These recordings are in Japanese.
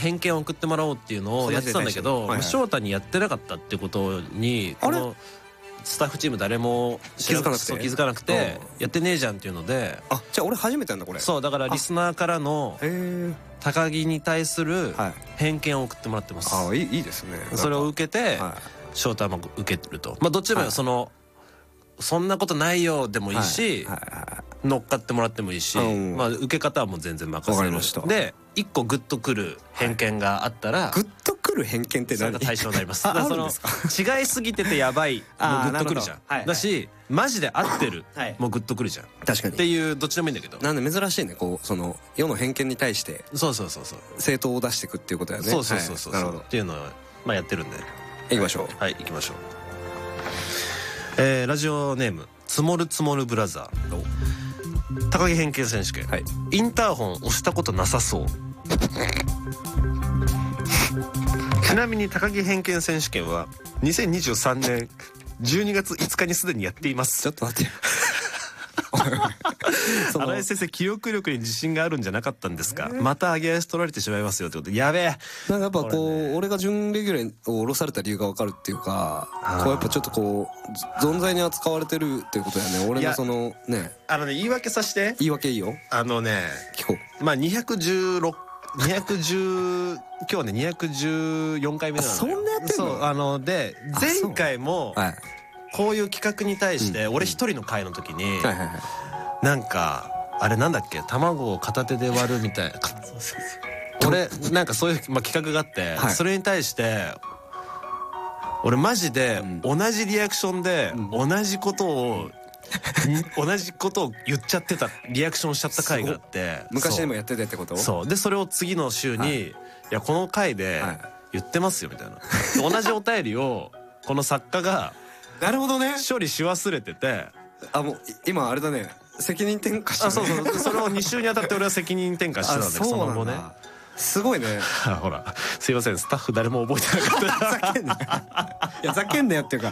偏見を送ってもらおうっていうのをやってたんだけど、翔太にやってなかったってことにこのスタッフチーム誰も気づかなくてやってねえじゃんっていうので、 じゃあ俺初めてなんだこれ。 そうだからリスナーからの高木に対する偏見を送ってもらってます。 いいですね。 それを受けて翔太も受けると、どっちもそんなことないよでもいいし、乗っかってもらってもいいし、受け方はもう全然任せる。で一個グッとくる偏見があったら、 グッとくる偏見って何？ 対象になります。違いすぎててやばいもうグッとくるじゃん。だしマジで合ってるもうグッとくるじゃん。 確かに。 っていうどっちでもいいんだけど。 なんで珍しいね、こう世の偏見に対して正当を出していくっていうことだよね。 そうなるほどっていうのをやってるんでいきましょう。 はい、行きましょう。ラジオネームつもるつもるブラザー。高木偏見選手権、インターホン押したことなさそう。ちなみに高木偏見選手権は2023年12月5日にすでにやっています。 ちょっと待って新井先生、記憶力に自信があるんじゃなかったんですか？また上げ足取られてしまいますよってことで。やべえ、 なんかやっぱ俺が準レギュラーを降ろされた理由が分かるっていうか、やっぱちょっと存在に扱われてるっていうことだよね。俺の言い訳させて。 言い訳いいよ。聞こう。 216今日ね214回目なのよ。 そんなやってんの？ そうで前回もこういう企画に対して俺一人の回の時になんかあれなんだっけ、卵を片手で割るみたいな俺なんかそういう企画があって、それに対して俺マジで同じリアクションで同じことを言っちゃってた、リアクションしちゃった回があって、 昔でもやっててってこと？ そうでそれを次の週にいやこの回で言ってますよみたいな同じお便りをこの作家がなるほどね処理し忘れてて、 もう今あれだね、責任転嫁してそうそれを2週にあたって俺は責任転嫁してたんだけど、その後ねすごいねほらすいません、スタッフ誰も覚えてなかった。 ざけんな、いやざけんなよっていうか、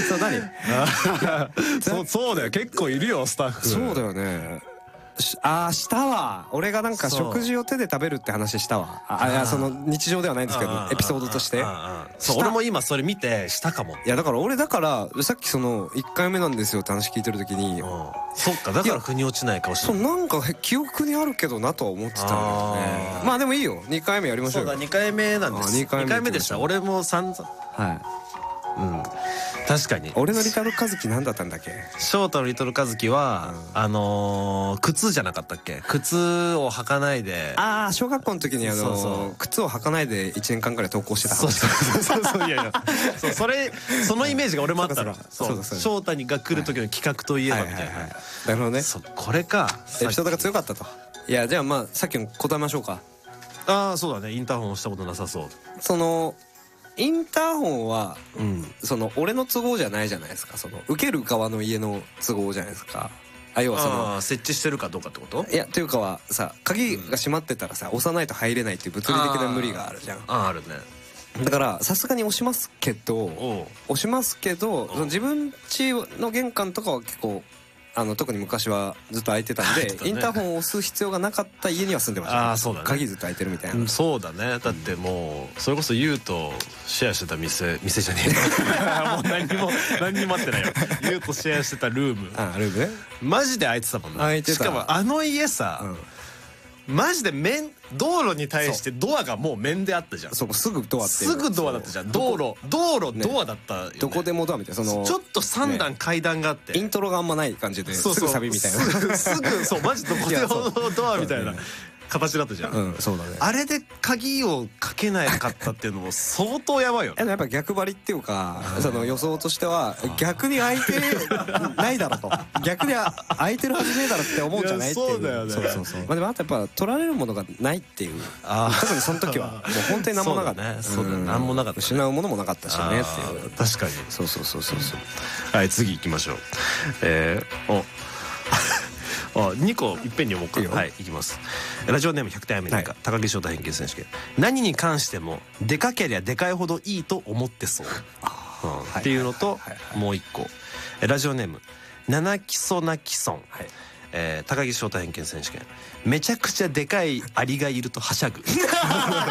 そうだよ、結構いるよスタッフ。 そうだよね。したわ。俺がなんか食事を手で食べるって話したわ。日常ではないんですけどエピソードとして。 そう俺も今それ見てしたかも。 いやだから俺さっき1回目なんですよって話聞いてる時に、 そっか、だから腑に落ちない顔してる。 なんか記憶にあるけどなとは思ってたんだよね。まあでもいいよ、2回目やりましょうよ。 そうだ、2回目なんです。2回目でした。俺も散々確かに。 俺のリトルカズキ何だったんだっけ？ 翔太のリトルカズキは靴じゃなかったっけ？靴を履かないで。 小学校の時に靴を履かないで1年間くらい登校してた。 そういやそのイメージが俺もあったの。翔太が来る時の企画といえばみたいな。なるほどね。 これか。 エピソードが強かったと。いやじゃあさっきの答えましょうか。 そうだね。インターホン押したことなさそう。 インターホンは俺の都合じゃないじゃないですか。受ける側の家の都合じゃないですか。要は設置してるかどうかってこと？ いやというかはさ、鍵が閉まってたらさ押さないと入れないっていう物理的な無理があるじゃん。 あるね。 だからさすがに押しますけど自分家の玄関とかは結構特に昔はずっと開いてたんで、インターホンを押す必要がなかった家には住んでました。 そうだね。 鍵ずっと開いてるみたいな。 そうだね。だってもうそれこそユウとシェアしてた店じゃねえもう何にもあってないよ。ユウとシェアしてたルーム。 ルームね。 マジで開いてたもんね。しかも家さ、マジで道路に対してドアがもう面であったじゃん。 すぐドアって。 すぐドアだったじゃん。道路ドアだったよね。 どこでもドアみたいな。ちょっと3段階段があって、 イントロがあんまない感じで、すぐサビみたいな。 そうマジどこでもドアみたいな形だったじゃん。 そうだね。 あれで鍵をかけなかったっていうのも相当やばいよね。 やっぱ逆張りっていうか、予想としては逆に開いてないだろと、逆に開いてるはずねえだろって思うんじゃないっていう。 そうだよね。 でもあとやっぱ取られるものがないっていう。特にその時はもう本当に何もなかった。 そうだね。何もなかった。 失うものもなかったしねっていう。 確かに。そう。はい、次行きましょう。2個いっぺんに読もうか。はい、いきます。ラジオネーム100点アメリカ、高木翔太偏見選手権。何に関してもでかけりゃでかいほどいいと思ってそうっていうのと、もう1個ラジオネーム七基礎なきそん、高木翔太偏見選手権。めちゃくちゃでかいアリがいるとはしゃぐ。